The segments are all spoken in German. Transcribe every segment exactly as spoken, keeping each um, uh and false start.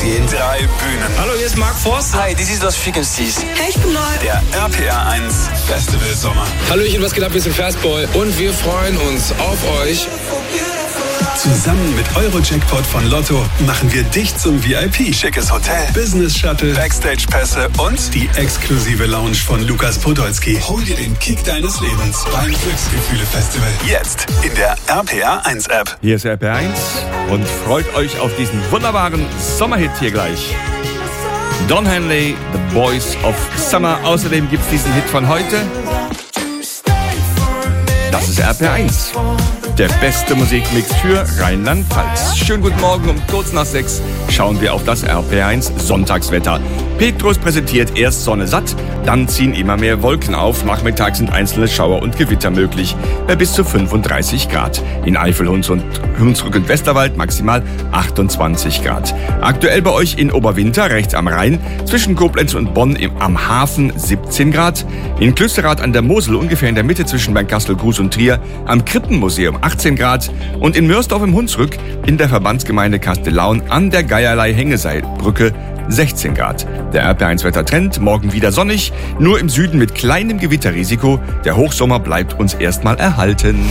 gehen. Drei Bühnen. Hallo, hier ist Mark Forster. Hi, this is Los Frequencies. Hey, ich bin neu. Der R P R eins Festival Sommer. Hallöchen, was geht ab? Wir sind Fastboy und wir freuen uns auf euch. Zusammen mit Euro-Jackpot von Lotto machen wir dich zum V I P. Schickes Hotel, Business-Shuttle, Backstage-Pässe und die exklusive Lounge von Lukas Podolski. Hol dir den Kick deines Lebens beim Glücksgefühle-Festival. jetzt in der R P R eins App. Hier ist R P R eins und freut euch auf diesen wunderbaren Sommerhit hier gleich. Don Henley, The Boys of Summer. Außerdem gibt's diesen Hit von heute. Das ist R P R eins. Der beste Musikmix für Rheinland-Pfalz. Schönen guten Morgen, um kurz nach sechs schauen wir auf das R P R eins Sonntagswetter. Petrus präsentiert erst Sonne satt, dann ziehen immer mehr Wolken auf. Nachmittags sind einzelne Schauer und Gewitter möglich bei bis zu fünfunddreißig Grad. In Eifel, Hunsrück und Westerwald maximal achtundzwanzig Grad. Aktuell bei euch in Oberwinter, rechts am Rhein, zwischen Koblenz und Bonn im, am Hafen siebzehn Grad. In Klüsterath an der Mosel, ungefähr in der Mitte zwischen Bernkastel, Gruß und Trier, am Krippenmuseum achtzehn Grad. Und in Mörsdorf im Hunsrück, in der Verbandsgemeinde Kastellaun an der Geierlei-Hängeseilbrücke sechzehn Grad. Der R P R eins Wettertrend, morgen wieder sonnig, nur im Süden mit kleinem Gewitterrisiko. Der Hochsommer bleibt uns erstmal erhalten.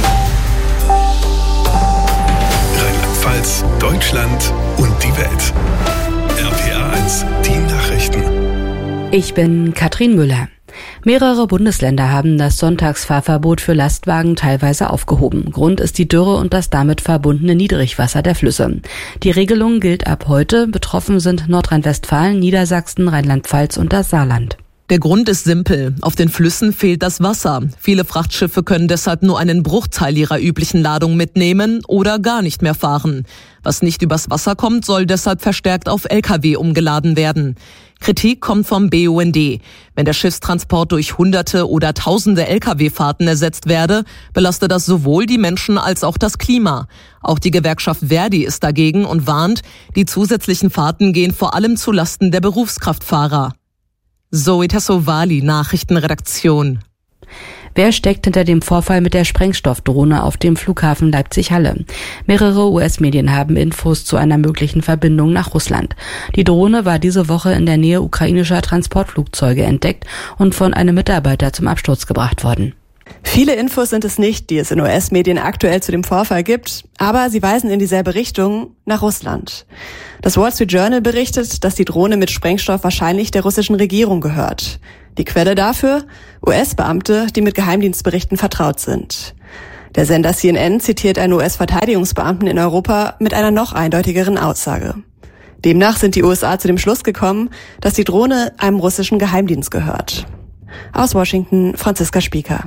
Rheinland-Pfalz, Deutschland und die Welt. R P R eins, die Nachrichten. Ich bin Katrin Müller. Mehrere Bundesländer haben das Sonntagsfahrverbot für Lastwagen teilweise aufgehoben. Grund ist die Dürre und das damit verbundene Niedrigwasser der Flüsse. Die Regelung gilt ab heute. Betroffen sind Nordrhein-Westfalen, Niedersachsen, Rheinland-Pfalz und das Saarland. Der Grund ist simpel. Auf den Flüssen fehlt das Wasser. Viele Frachtschiffe können deshalb nur einen Bruchteil ihrer üblichen Ladung mitnehmen oder gar nicht mehr fahren. Was nicht übers Wasser kommt, soll deshalb verstärkt auf L K W umgeladen werden. Kritik kommt vom B U N D. Wenn der Schiffstransport durch Hunderte oder Tausende L K W-Fahrten ersetzt werde, belastet das sowohl die Menschen als auch das Klima. Auch die Gewerkschaft Verdi ist dagegen und warnt, die zusätzlichen Fahrten gehen vor allem zu Lasten der Berufskraftfahrer. Zoe Tassovali, Nachrichtenredaktion. Wer steckt hinter dem Vorfall mit der Sprengstoffdrohne auf dem Flughafen Leipzig-Halle? Mehrere U S-Medien haben Infos zu einer möglichen Verbindung nach Russland. Die Drohne war diese Woche in der Nähe ukrainischer Transportflugzeuge entdeckt und von einem Mitarbeiter zum Absturz gebracht worden. Viele Infos sind es nicht, die es in U S-Medien aktuell zu dem Vorfall gibt, aber sie weisen in dieselbe Richtung, nach Russland. Das Wall Street Journal berichtet, dass die Drohne mit Sprengstoff wahrscheinlich der russischen Regierung gehört. Die Quelle dafür? U S-Beamte, die mit Geheimdienstberichten vertraut sind. Der Sender C N N zitiert einen U S-Verteidigungsbeamten in Europa mit einer noch eindeutigeren Aussage. Demnach sind die U S A zu dem Schluss gekommen, dass die Drohne einem russischen Geheimdienst gehört. Aus Washington, Franziska Spieker.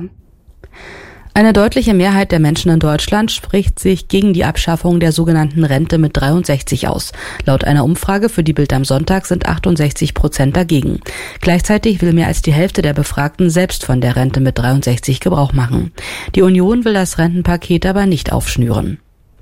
Eine deutliche Mehrheit der Menschen in Deutschland spricht sich gegen die Abschaffung der sogenannten Rente mit dreiundsechzig aus. Laut einer Umfrage für die Bild am Sonntag sind achtundsechzig Prozent dagegen. Gleichzeitig will mehr als die Hälfte der Befragten selbst von der Rente mit dreiundsechzig Gebrauch machen. Die Union will das Rentenpaket aber nicht aufschnüren.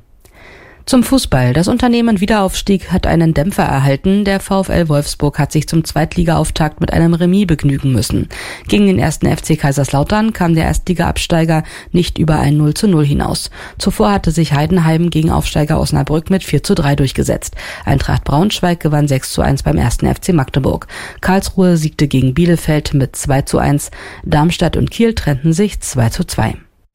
Zum Fußball. Das Unternehmen Wiederaufstieg hat einen Dämpfer erhalten. Der VfL Wolfsburg hat sich zum Zweitliga-Auftakt mit einem Remis begnügen müssen. Gegen den ersten F C Kaiserslautern kam der Erstliga-Absteiger nicht über ein null zu null hinaus. Zuvor hatte sich Heidenheim gegen Aufsteiger Osnabrück mit vier zu drei durchgesetzt. Eintracht Braunschweig gewann sechs zu eins beim ersten F C Magdeburg. Karlsruhe siegte gegen Bielefeld mit zwei zu eins. Darmstadt und Kiel trennten sich zwei zu zwei.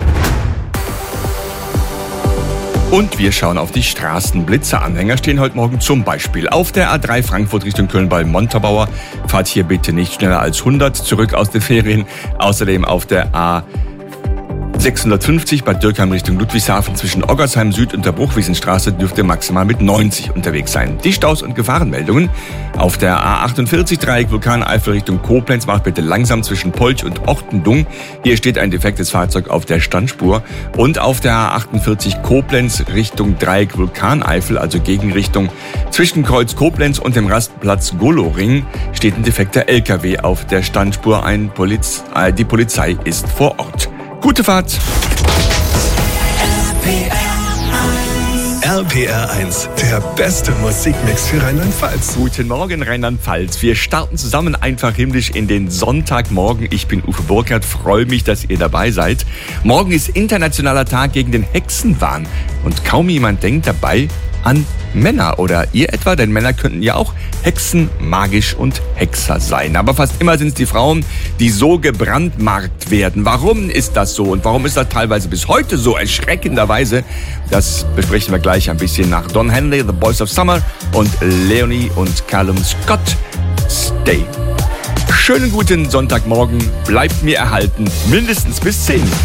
Und wir schauen auf die Straßen. Blitzeranhänger stehen heute Morgen zum Beispiel auf der A drei Frankfurt Richtung Köln bei Montabaur. Fahrt hier bitte nicht schneller als hundert zurück aus den Ferien. Außerdem auf der A sechshundertfünfzig bei Dürkheim Richtung Ludwigshafen zwischen Oggersheim Süd und der Bruchwiesenstraße dürfte maximal mit neunzig unterwegs sein. Die Staus und Gefahrenmeldungen. Auf der A achtundvierzig Dreieck Vulkaneifel Richtung Koblenz macht bitte langsam zwischen Polch und Ortendung. Hier steht ein defektes Fahrzeug auf der Standspur. Und auf der A achtundvierzig Koblenz Richtung Dreieck Vulkaneifel, also Gegenrichtung, zwischen Kreuz Koblenz und dem Rastplatz Goloring steht ein defekter L K W auf der Standspur. Ein Poliz- äh, die Polizei ist vor Ort. Gute Fahrt! R P R eins, der beste Musikmix für Rheinland-Pfalz. Guten Morgen, Rheinland-Pfalz. Wir starten zusammen einfach himmlisch in den Sonntagmorgen. Ich bin Uwe Burkhardt, freue mich, dass ihr dabei seid. Morgen ist internationaler Tag gegen den Hexenwahn. Und kaum jemand denkt dabei an Männer oder ihr etwa? Denn Männer könnten ja auch Hexen, magisch und Hexer sein. Aber fast immer sind es die Frauen, die so gebrandmarkt werden. Warum ist das so und warum ist das teilweise bis heute so erschreckenderweise? Das besprechen wir gleich ein bisschen nach Don Henley, The Boys of Summer und Leonie und Callum Scott. Stay. Schönen guten Sonntagmorgen, bleibt mir erhalten, mindestens bis zehn.